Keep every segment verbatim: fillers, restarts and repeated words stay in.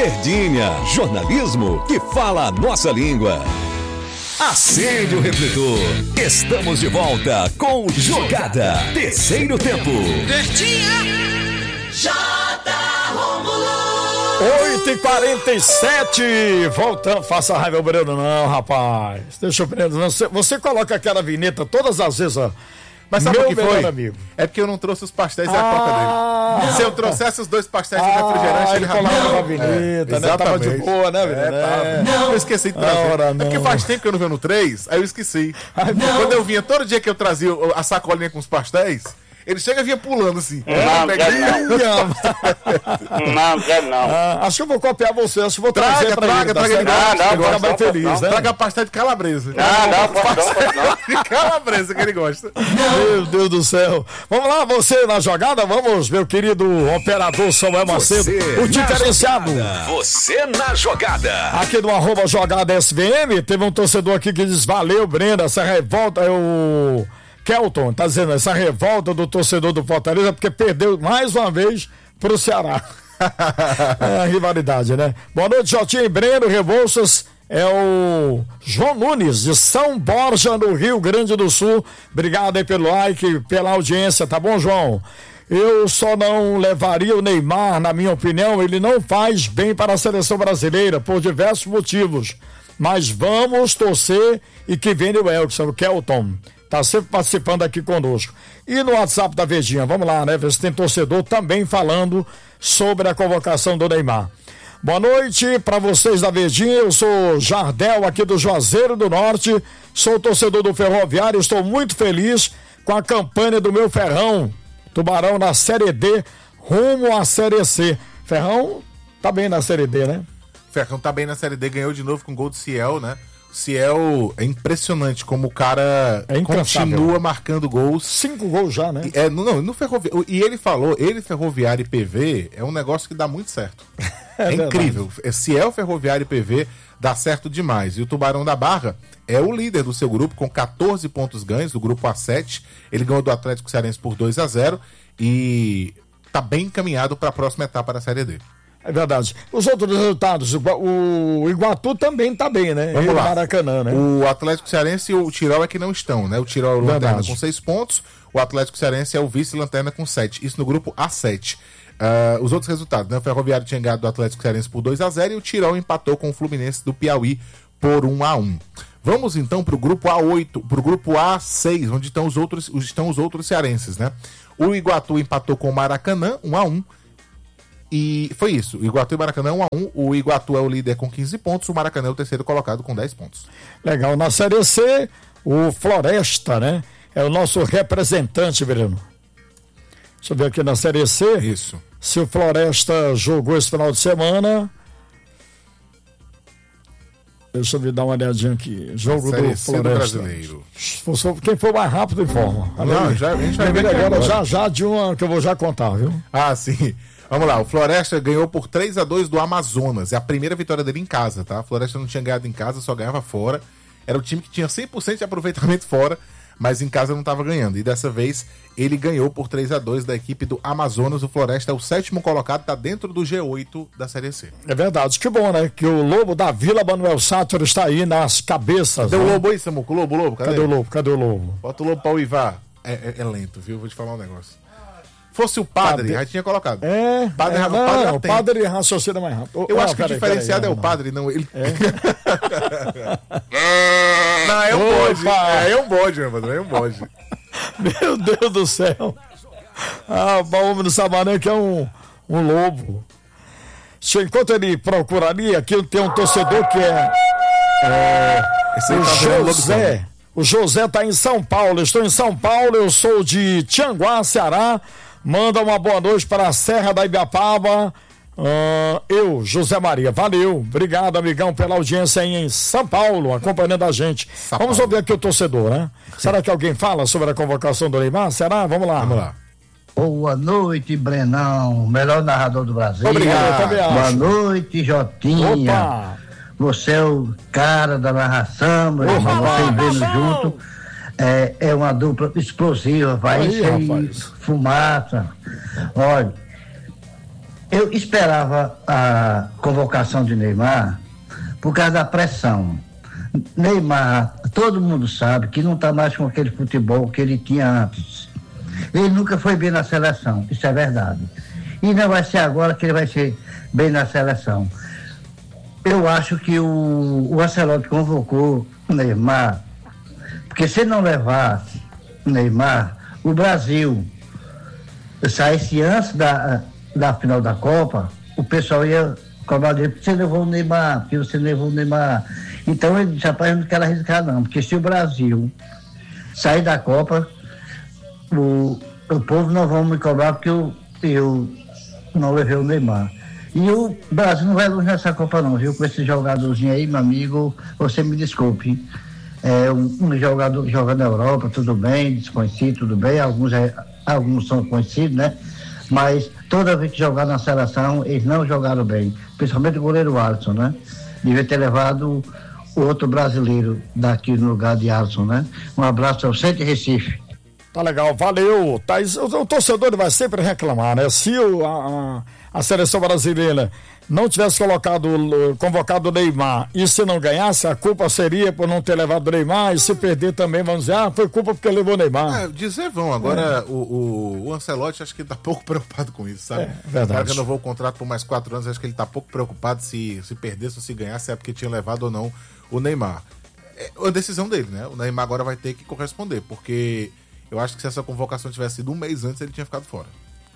Verdinha, jornalismo que fala a nossa língua. Acende o refletor. Estamos de volta com Jogada. Terceiro tempo. Verdinha. J. Rômulo. oito e quarenta e sete. Voltando. Faça raiva ao Breno, não, rapaz. Deixa eu Breno. Você, você coloca aquela vinheta todas as vezes, ó. Mas sabe Meu o que foi? Amigo. É porque eu não trouxe os pastéis e ah, a coca dele. Se eu trouxesse os dois pastéis e ah, o refrigerante, ele colocava na vinheta, é, né? Tava de boa, né, velho? É, não. Eu esqueci de trazer. Ora, é porque faz tempo que eu não venho no três, aí eu esqueci. Ai, quando eu vinha, todo dia que eu trazia a sacolinha com os pastéis, ele chega e vinha pulando assim. Não, quer não. Não, quer não. Ah, acho que eu vou copiar você, acho que vou traga, trazer pra traga, ele. Traga, traga. traga. Ele vai ficar mais feliz, não, né? Traga pastel de calabresa. Não, não, pode não, pode não. De calabresa que ele gosta. Meu Deus do céu. Vamos lá, você na jogada, vamos, meu querido operador Samuel Macedo, o diferenciado. Você na jogada. Aqui no arroba jogada S V M, teve um torcedor aqui que diz, valeu, Brenda, essa revolta é o... Kelton, tá dizendo essa revolta do torcedor do Fortaleza porque perdeu mais uma vez pro Ceará. É a rivalidade, né? Boa noite, Jotinho e Breno Rebouças. É o João Nunes de São Borja, no Rio Grande do Sul. Obrigado aí pelo like, pela audiência, tá bom, João? Eu só não levaria o Neymar, na minha opinião, ele não faz bem para a seleção brasileira por diversos motivos. Mas vamos torcer e que venha o Elkson, o Kelton. Tá sempre participando aqui conosco. E no WhatsApp da Verdinha, vamos lá, né? Ver se tem torcedor também falando sobre a convocação do Neymar. Boa noite para vocês da Verdinha, eu sou Jardel aqui do Juazeiro do Norte, sou torcedor do Ferroviário, estou muito feliz com a campanha do meu Ferrão, Tubarão na Série D, rumo à Série C. Ferrão tá bem na Série D, né? Ferrão tá bem na Série D, ganhou de novo com gol do Ciel, né? Ciel é impressionante como o cara é continua marcando gols. Cinco gols já, né? É, não, no Ferroviário. E ele falou, ele, Ferroviário e P V, é um negócio que dá muito certo. É, é incrível. Ciel, Ferroviário e P V dá certo demais. E o Tubarão da Barra é o líder do seu grupo, com catorze pontos ganhos, do grupo A sete. Ele ganhou do Atlético Cearense por dois a zero e tá bem encaminhado para a próxima etapa da Série D. É verdade. Os outros resultados, o Iguatu também tá bem, né? Vamos e lá. O Maracanã, né? O Atlético Cearense e o Tirol é que não estão, né? O Tirol é o verdade. lanterna com seis pontos, o Atlético Cearense é o vice-lanterna com sete. Isso no grupo A sete. Uh, os outros resultados, né? O Ferroviário tinha ganhado do Atlético Cearense por dois a zero e o Tirol empatou com o Fluminense do Piauí por um a um. Vamos então pro grupo A oito, pro grupo A seis, onde estão os outros, estão os outros cearenses, né? O Iguatu empatou com o Maracanã, um a um. E foi isso, o Iguatu e o Maracanã um a um, o Iguatu é o líder com quinze pontos, o Maracanã é o terceiro colocado com dez pontos. Legal, na Série C, o Floresta, né, é o nosso representante, Breno. Deixa eu ver aqui na Série C. Isso. Se o Floresta jogou esse final de semana... Deixa eu dar uma olhadinha aqui. Jogo do Floresta. Do brasileiro. Quem for mais rápido informa. Não, já, a gente vai ver agora, agora. Já, já de uma que eu vou já contar, viu? Ah, sim. Vamos lá, o Floresta ganhou por três a dois do Amazonas. É a primeira vitória dele em casa, tá? A Floresta não tinha ganhado em casa, só ganhava fora. Era o time que tinha cem por cento de aproveitamento fora, mas em casa não estava ganhando. E dessa vez ele ganhou por três a dois da equipe do Amazonas. O Floresta é o sétimo colocado, está dentro do G oito da Série C. É verdade, que bom, né? Que o Lobo da Vila Manuel Sátiro está aí nas cabeças. Cadê né? o Lobo aí, Samuco? O Lobo, o Lobo, cadê? Cadê o Lobo? Cadê o Lobo? Bota o Lobo para uivar. É, é, é lento, viu? Vou te falar um negócio. Fosse o padre, já tinha colocado. É, padre, é o não, padre, o padre raciocina mais rápido. Eu oh, acho não, que o diferenciado aí, é não, o padre, não ele. É, não, é um bode. É, é um bode, meu padrão, é um bode. Meu Deus do céu. Ah, o homem do Samarã que é um, um lobo. Se enquanto ele procuraria, aqui tem um torcedor que é, é o tá José. O José está em São Paulo. Estou em São Paulo, eu sou de Tianguá, Ceará. Manda uma boa noite para a Serra da Ibiapaba. Uh, eu, José Maria. Valeu. Obrigado, amigão, pela audiência aí em São Paulo, acompanhando a gente. São Vamos Paulo. Ouvir aqui o torcedor, né? Será que alguém fala sobre a convocação do Neymar? Será? Vamos lá. Vamos lá. Boa noite, Brenão, melhor narrador do Brasil. Obrigado. Boa noite, Jotinha. Opa. Você é o cara da narração, meu irmão. Vocês vendo junto. É, é uma dupla explosiva, vai ser fumaça. Olha, eu esperava a convocação de Neymar por causa da pressão. Neymar, todo mundo sabe que não está mais com aquele futebol que ele tinha antes. Ele nunca foi bem na seleção, isso é verdade. E não vai ser agora que ele vai ser bem na seleção. Eu acho que o, o Ancelotti convocou o Neymar, porque se não levasse o Neymar, o Brasil saísse antes da, da final da Copa, o pessoal ia cobrar dele, porque você levou o Neymar, porque você levou o Neymar. Então ele disse, rapaz, eu não quero arriscar não, porque se o Brasil sair da Copa, o, o povo não vai me cobrar porque eu, eu não levei o Neymar. E o Brasil não vai longe nessa Copa não, viu? Com esse jogadorzinho aí, meu amigo, você me desculpe. É um, um jogador que joga na Europa, tudo bem, desconhecido, tudo bem, alguns, é, alguns são conhecidos, né? Mas toda vez que jogaram na seleção, eles não jogaram bem, principalmente o goleiro Alisson, né? Devia ter levado o outro brasileiro daqui no lugar de Alisson, né? Um abraço ao Centro Recife. Tá legal, valeu. Tá, o, o torcedor vai sempre reclamar, né? Se o, a, a seleção brasileira não tivesse colocado, convocado o Neymar e se não ganhasse, a culpa seria por não ter levado o Neymar, e se perder também, vamos dizer, ah, foi culpa porque levou o Neymar. É, dizer vão, agora é. o, o, o Ancelotti acho que ele tá pouco preocupado com isso, sabe? É, verdade. O cara que renovou o contrato por mais quatro anos, acho que ele tá pouco preocupado se, se perdesse ou se ganhasse, é porque tinha levado ou não o Neymar. É a decisão dele, né? O Neymar agora vai ter que corresponder, porque eu acho que se essa convocação tivesse sido um mês antes, ele tinha ficado fora.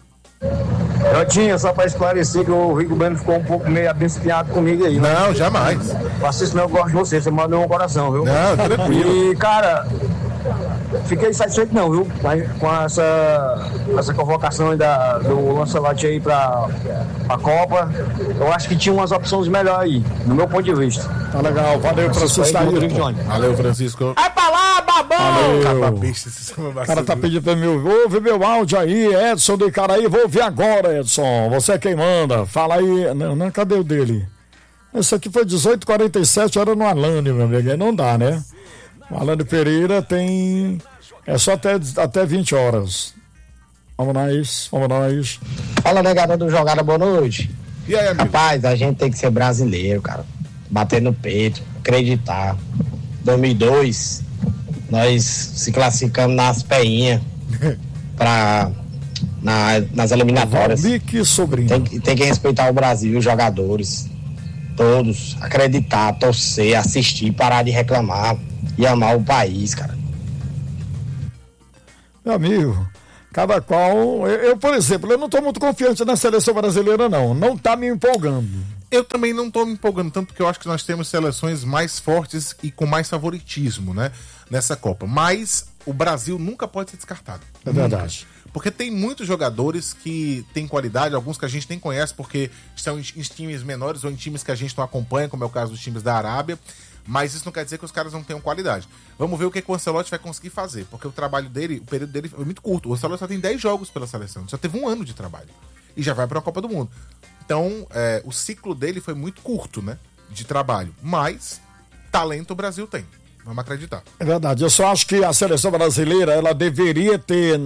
Eu tinha, só pra esclarecer que o Rico Bueno ficou um pouco meio abençoado comigo aí. Não, jamais. Assista, não, eu gosto de você, você mandou um coração, viu? Não, tranquilo. E, cara, fiquei satisfeito não, viu? Com essa, essa convocação da, do Lancelotti aí pra, pra Copa. Eu acho que tinha umas opções melhores aí, no meu ponto de vista. Tá legal, valeu, Francisco. Valeu, Francisco. Vai pra lá, babão! O cara tá pedindo pra mim, ouve meu áudio aí, Edson do Icaraí, vou ouvir agora, Edson. Você é quem manda, fala aí. Não, não, cadê o dele? Esse aqui foi dezoito e quarenta e sete, era no Alane, meu amigo, aí não dá, né? O Alane Pereira tem, é só até, até vinte horas. Vamos nós, vamos nós. Fala, negada do Jogada, boa noite. E aí, amigo? Rapaz, a gente tem que ser brasileiro, cara. Bater no peito, acreditar. dois mil e dois, nós se classificamos nas peinhas pra, na, nas eliminatórias. Que sobrinho. Tem, tem que respeitar o Brasil, os jogadores, todos, acreditar, torcer, assistir, parar de reclamar e amar o país, cara. Meu amigo, cada qual, eu, eu por exemplo, eu não estou muito confiante na seleção brasileira não, não tá me empolgando. Eu também não tô me empolgando tanto, porque eu acho que nós temos seleções mais fortes e com mais favoritismo, né, nessa Copa. Mas o Brasil nunca pode ser descartado. É verdade. Nunca. Porque tem muitos jogadores que têm qualidade, alguns que a gente nem conhece porque estão em, em times menores ou em times que a gente não acompanha, como é o caso dos times da Arábia. Mas isso não quer dizer que os caras não tenham qualidade. Vamos ver o que, que o Ancelotti vai conseguir fazer, porque o trabalho dele, o período dele é muito curto. O Ancelotti só tem dez jogos pela seleção, só teve um ano de trabalho. E já vai para a Copa do Mundo. Então, é, o ciclo dele foi muito curto, né? De trabalho. Mas, talento o Brasil tem. Vamos acreditar. É verdade. Eu só acho que a seleção brasileira, ela deveria ter...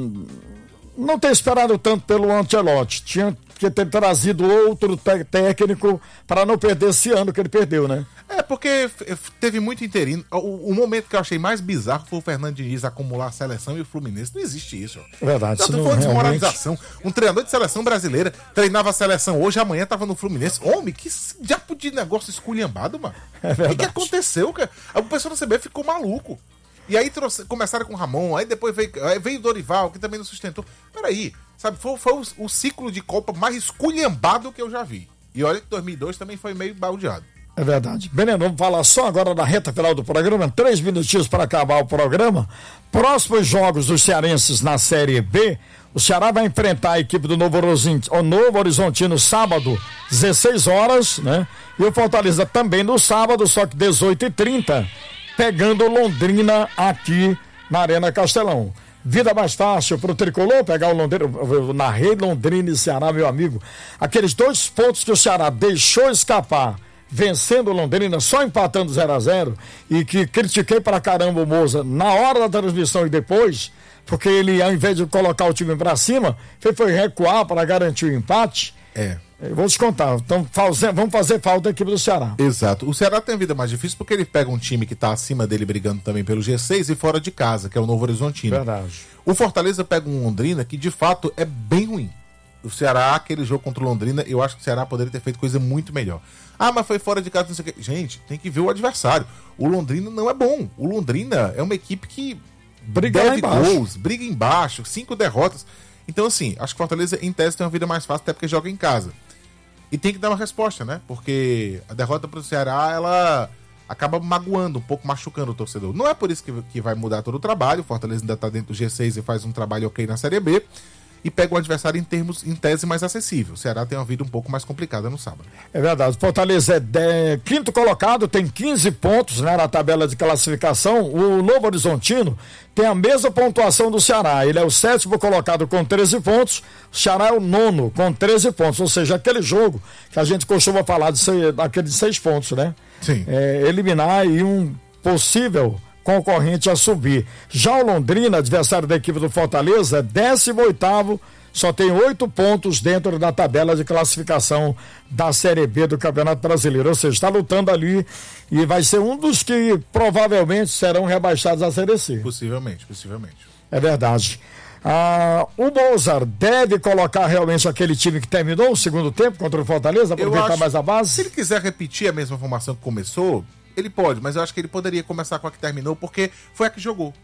Não ter esperado tanto pelo Ancelotti. Tinha que ter trazido outro te- técnico para não perder esse ano que ele perdeu, né? É, porque teve muito interino. O, o momento que eu achei mais bizarro foi o Fernando Diniz acumular a seleção e o Fluminense. Não existe isso. É verdade. Então, Não, foi uma realmente... desmoralização. Um treinador de seleção brasileira treinava a seleção hoje, amanhã tava no Fluminense. Homem, que diabo de negócio esculhambado, mano. É verdade. O que, que aconteceu, cara? O pessoal da C B F ficou maluco. E aí trouxe, começaram com o Ramon, aí depois veio, aí veio o Dorival, que também não sustentou. Peraí, sabe, foi, foi o, o ciclo de Copa mais esculhambado que eu já vi. E olha que dois mil e dois também foi meio baldeado. É verdade. Beleza, vamos falar só agora da reta final do programa, três minutinhos para acabar o programa. Próximos jogos dos cearenses na Série B, o Ceará vai enfrentar a equipe do Novo Horizontino, o Novo Horizontino sábado, dezesseis horas, né? E o Fortaleza também no sábado, só que dezoito e trinta, pegando Londrina aqui na Arena Castelão. Vida mais fácil pro Tricolor pegar o Londrina, na Rede Londrina e Ceará, meu amigo. Aqueles dois pontos que o Ceará deixou escapar, vencendo o Londrina, só empatando zero a zero, e que critiquei pra caramba o Moza na hora da transmissão e depois, porque ele, ao invés de colocar o time pra cima, foi recuar para garantir o empate. É. Eu vou te contar, então, vamos fazer falta a equipe do Ceará. Exato. O Ceará tem a vida mais difícil porque ele pega um time que está acima dele brigando também pelo G seis e fora de casa, que é o Novo Horizontino. Verdade. O Fortaleza pega um Londrina que de fato é bem ruim. O Ceará, aquele jogo contra o Londrina, eu acho que o Ceará poderia ter feito coisa muito melhor. Ah, mas foi fora de casa, não sei o quê. Gente, tem que ver o adversário. O Londrina não é bom. O Londrina é uma equipe que briga deve gols, briga embaixo, cinco derrotas. Então, assim, acho que o Fortaleza, em tese, tem uma vida mais fácil, até porque joga em casa. E tem que dar uma resposta, né? Porque a derrota para o Ceará, ela acaba magoando, um pouco machucando o torcedor. Não é por isso que, que vai mudar todo o trabalho. O Fortaleza ainda está dentro do G seis e faz um trabalho ok na Série B. E pega o adversário em termos, em tese, mais acessível. O Ceará tem uma vida um pouco mais complicada no sábado. É verdade. O Fortaleza é de... quinto colocado, tem quinze pontos, né, na tabela de classificação. O Novo Horizontino tem a mesma pontuação do Ceará. Ele é o sétimo colocado com treze pontos. O Ceará é o nono com treze pontos. Ou seja, aquele jogo que a gente costuma falar de ser, daquele de seis pontos, né? Sim. É, eliminar aí um possível concorrente a subir. Já o Londrina, adversário da equipe do Fortaleza, é décimo oitavo, só tem oito pontos dentro da tabela de classificação da Série B do Campeonato Brasileiro. Ou seja, está lutando ali e vai ser um dos que provavelmente serão rebaixados à Série C. Possivelmente, possivelmente. É verdade. Ah, o Mozart deve colocar realmente aquele time que terminou o segundo tempo contra o Fortaleza, aproveitar acho, mais a base? Se ele quiser repetir a mesma formação que começou, ele pode, mas eu acho que ele poderia começar com a que terminou, porque foi a que jogou.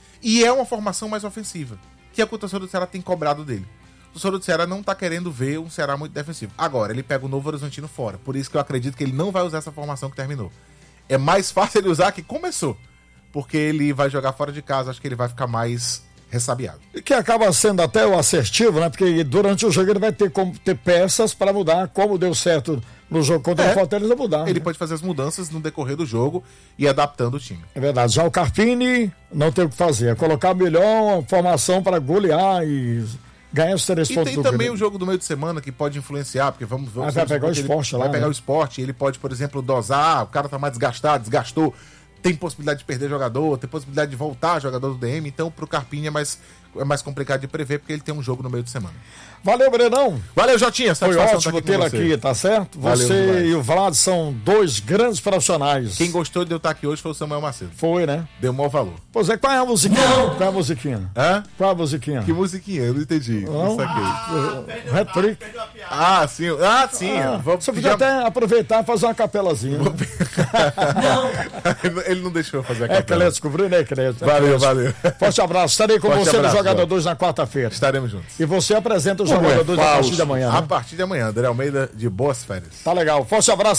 E é uma formação mais ofensiva, que é o que o torcedor do Ceará tem cobrado dele. O torcedor do Ceará não tá querendo ver um Ceará muito defensivo. Agora, ele pega o Novo Horizontino fora, por isso que eu acredito que ele não vai usar essa formação que terminou. É mais fácil ele usar a que começou, porque ele vai jogar fora de casa, acho que ele vai ficar mais ressabiado. E que acaba sendo até o assertivo, né? Porque durante o jogo ele vai ter como ter peças para mudar, como deu certo no jogo contra é, o Fortaleza, mudar. Ele né? pode fazer as mudanças no decorrer do jogo e adaptando o time. É verdade. Já o Carpini não tem o que fazer. É colocar melhor formação para golear e ganhar os três e pontos. E do tem também Grêmio. o jogo do meio de semana que pode influenciar, porque vamos ver. Ah, vai pegar o esporte lá. Vai pegar né? o esporte, ele pode, por exemplo, dosar, o cara tá mais desgastado, desgastou. Tem possibilidade de perder jogador, tem possibilidade de voltar jogador do D M, então pro Carpini é mais, é mais complicado de prever, porque ele tem um jogo no meio de semana. Valeu, Brenão. Valeu, Jotinha. Foi ótimo tê-lo aqui, tá certo? Valeu, você demais. e o Vlad são dois grandes profissionais. Quem gostou de eu estar aqui hoje foi o Samuel Macedo. Foi, né? Deu maior valor. Pois é, qual é a musiquinha? Não. Qual é a musiquinha? Hã? Qual é a musiquinha? Que musiquinha? Eu não entendi. Não, não saquei. Hat-trick. Ah, sim. Ah, sim. Ah, Vou você podia até aproveitar e fazer uma capelazinha. Vou... Ele não deixou eu fazer a capela. É que ele descobriu, né, Credo? Valeu, valeu. Forte abraço. Estarei com Forte você abraço, no Jogador dois na quarta-feira. Estaremos juntos. E você apresenta o Como Jogador é dois a partir de amanhã. Né? A partir de amanhã. André Almeida, de boas férias. Tá legal. Forte abraço.